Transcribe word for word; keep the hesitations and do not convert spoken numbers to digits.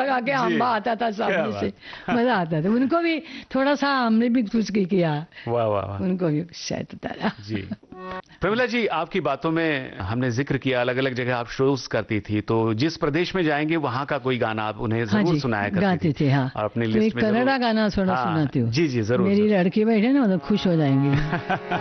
लगा के अम्बा आता था क्या सामने बात। से, मजा आता था। उनको भी थोड़ा सा, हमने भी कुछ किया, वाह वाह वाह उनको भी शायद होता था। जी। प्रमिला जी, आपकी बातों में हमने जिक्र किया अलग अलग जगह आप शोज करती थी, तो जिस प्रदेश में जाएंगे वहाँ का कोई गाना आप उन्हें हाँ जरूर जी, सुनाया करती गाती थी थी, हाँ। और अपनी तो लिस्ट एक में जरूर- कन्नड़ा गाना थोड़ा हाँ, सुनाती हूँ। जी जी जरूर मेरी जरूर। लड़की बैठे ना, मतलब खुश हो जाएंगे।